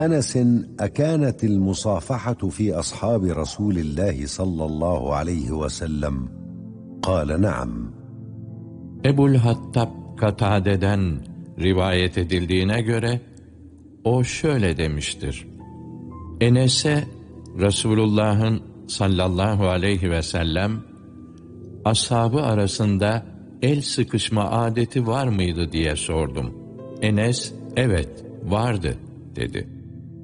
أنس أكانت المصافحة في أصحاب رسول الله صلى الله عليه وسلم قال نعم. Ebu'l-Hattab Katade'den rivayet edildiğine göre o şöyle demiştir: Enes'e Resulullah'ın sallallahu aleyhi ve sellem ashabı arasında el sıkışma adeti var mıydı diye sordum. Enes evet vardı dedi.